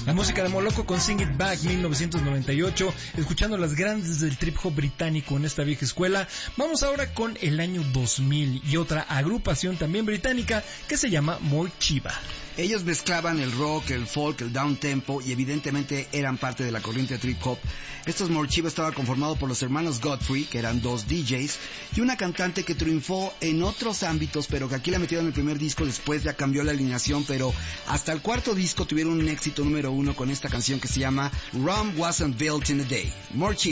La música de Moloko con Sing It Back 1998, escuchando las grandes del trip hop británico en esta vieja escuela. Vamos ahora con el año 2000 y otra agrupación también británica que se llama Morcheeba. Ellos mezclaban el rock, el folk, el downtempo y evidentemente eran parte de la corriente trip hop. Estos Morcheeba estaba conformado por los hermanos Godfrey, que eran dos DJs, y una cantante que triunfó en otros ámbitos, pero que aquí la metieron en el primer disco, después ya cambió la alineación, pero hasta el cuarto disco tuvieron un éxito número 1 con esta canción que se llama Rome Wasn't Built in a Day. Morcheeba.